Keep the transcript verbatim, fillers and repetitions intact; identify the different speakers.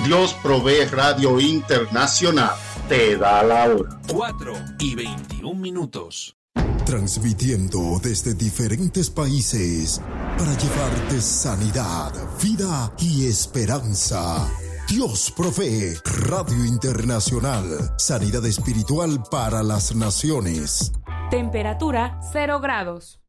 Speaker 1: Dios Provee Radio Internacional te da la hora.
Speaker 2: cuatro y veintiún minutos.
Speaker 3: Transmitiendo desde diferentes países para llevarte sanidad, vida y esperanza. Dios Provee Radio Internacional. Sanidad espiritual para las naciones.
Speaker 4: Temperatura cero grados.